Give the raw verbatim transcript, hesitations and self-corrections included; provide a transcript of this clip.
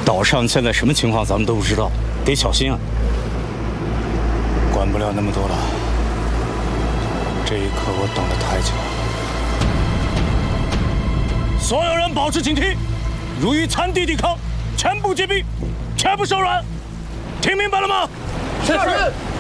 岛上现在什么情况，咱们都不知道，得小心啊。管不了那么多了，这一刻我等得太久了。所有人保持警惕，如遇残敌抵抗，全部击毙，绝不手软。听明白了吗？ 是。